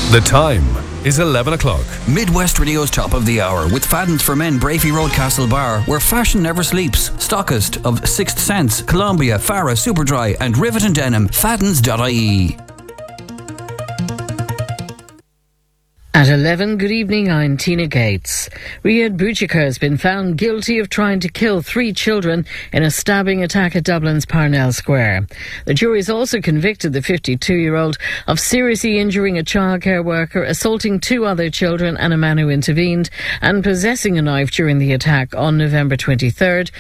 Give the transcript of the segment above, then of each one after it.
The time is 11 o'clock. Midwest Radio's Top of the Hour with Fadden's for Men, Brafey Road, Castlebar, where fashion never sleeps. Stockist of Sixth Sense, Columbia, Farah, Superdry and Rivet and Denim. Faddens.ie. At 11, good evening, I'm Tina Gates. Riyad Bouchikar has been found guilty of trying to kill 3 children in a stabbing attack at Dublin's Parnell Square. The jury has also convicted the 52-year-old of seriously injuring a childcare worker, assaulting 2 other children and a man who intervened, and possessing a knife during the attack on November 23rd,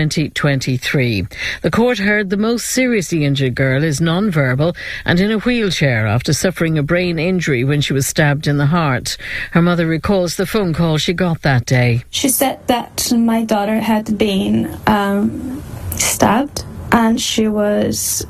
2023. The court heard the most seriously injured girl is non-verbal and in a wheelchair after suffering a brain injury when she was stabbed in the heart. Her mother recalls the phone call she got that day. She said that my daughter had been stabbed, and she was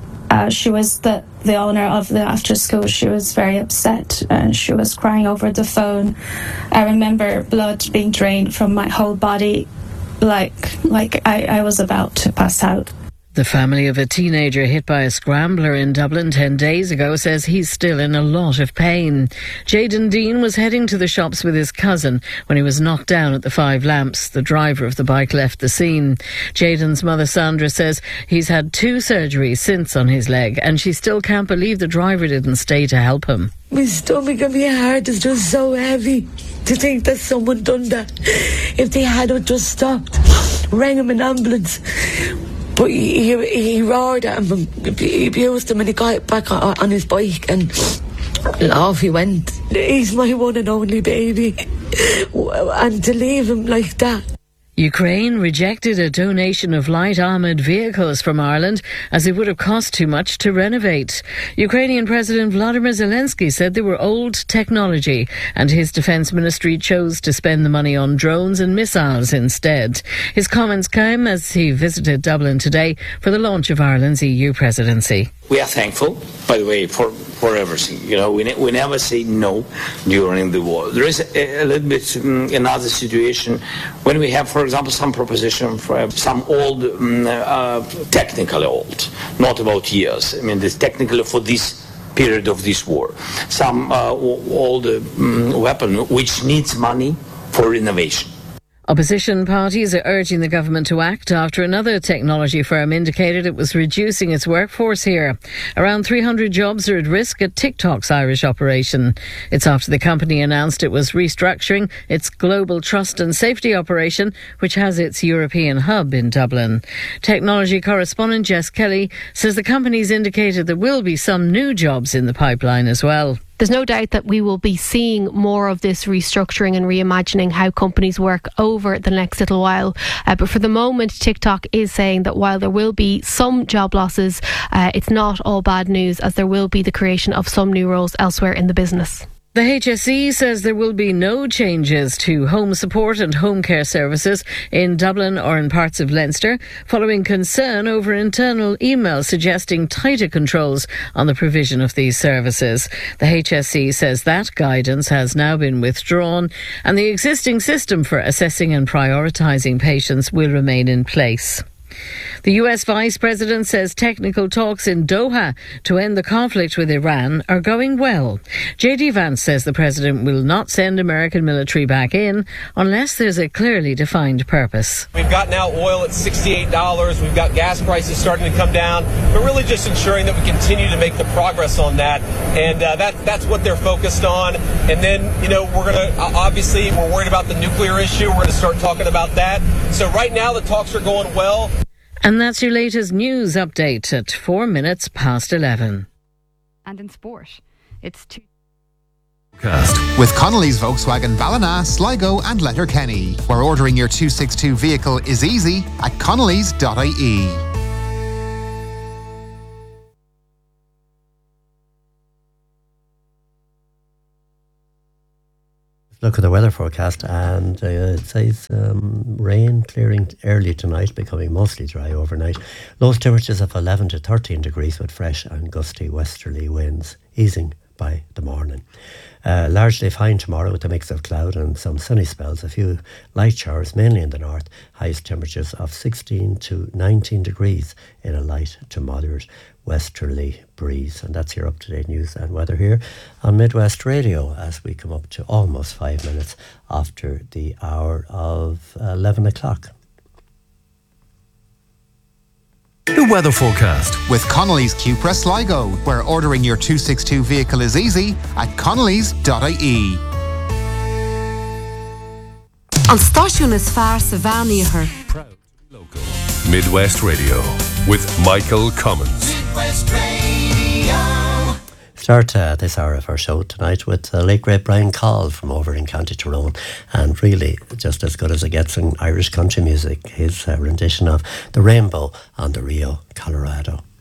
the owner of the after school. She was very upset and she was crying over the phone. I remember blood being drained from my whole body, like I was about to pass out. The family of a teenager hit by a scrambler in Dublin 10 days ago says he's still in a lot of pain. Jayden Dean was heading to the shops with his cousin when he was knocked down at the Five Lamps. The driver of the bike left the scene. Jayden's mother Sandra says he's had 2 surgeries since on his leg, and she still can't believe the driver didn't stay to help him. My stomach and my heart is just so heavy to think that someone done that. If they had just stopped, rang him an ambulance. But he roared at him, he abused him, and he got back on his bike and off he went. He's my one and only baby, and to leave him like that. Ukraine rejected a donation of light armoured vehicles from Ireland as it would have cost too much to renovate. Ukrainian President Vladimir Zelensky said they were old technology, and his defence ministry chose to spend the money on drones and missiles instead. His comments came as he visited Dublin today for the launch of Ireland's EU presidency. We are thankful, by the way, for everything. You know, we never say no during the war. There is a little bit another situation when we have, for example, some proposition for some old, technically old, not about years. I mean, this technically for this period of this war. Some old weapon which needs money for renovation. Opposition parties are urging the government to act after another technology firm indicated it was reducing its workforce here. Around 300 jobs are at risk at TikTok's Irish operation. It's after the company announced it was restructuring its global trust and safety operation, which has its European hub in Dublin. Technology correspondent Jess Kelly says the company's indicated there will be some new jobs in the pipeline as well. There's no doubt that we will be seeing more of this restructuring and reimagining how companies work over the next little while. But for the moment, TikTok is saying that while there will be some job losses, it's not all bad news, as there will be the creation of some new roles elsewhere in the business. The HSE says there will be no changes to home support and home care services in Dublin or in parts of Leinster, following concern over internal emails suggesting tighter controls on the provision of these services. The HSE says that guidance has now been withdrawn, and the existing system for assessing and prioritising patients will remain in place. The US Vice President says technical talks in Doha to end the conflict with Iran are going well. J.D. Vance says the President will not send American military back in unless there's a clearly defined purpose. We've got now oil at $68. We've got gas prices starting to come down. But really just ensuring that we continue to make the progress on that. And that's what they're focused on. And then, we're going to, obviously, we're worried about the nuclear issue. We're going to start talking about that. So right now the talks are going well. And that's your latest news update at 4 minutes past 11. And in sport, it's with Connolly's Volkswagen Ballina, Sligo and Letterkenny, where ordering your 262 vehicle is easy at connolly's.ie. Look at the weather forecast, and it says rain clearing early tonight, becoming mostly dry overnight. Lowest temperatures of 11 to 13 degrees with fresh and gusty westerly winds, easing by the morning. Largely fine tomorrow with a mix of cloud and some sunny spells. A few light showers, mainly in the north. Highest temperatures of 16 to 19 degrees in a light to moderate westerly breeze. And that's your up-to-date news and weather here on Midwest Radio as we come up to almost 5 minutes after the hour of 11 o'clock. The weather forecast with Connolly's Cupra Sligo, where ordering your 262 vehicle is easy at connellys.ie. An stáisiún is fearr sa bheánaíochar. Proud local. Midwest Radio with Michael Cummins. Midwest Radio. Start this hour of our show tonight with the late great Brian Call from over in County Tyrone, and really just as good as it gets in Irish country music, his rendition of The Rainbow on the Rio Colorado.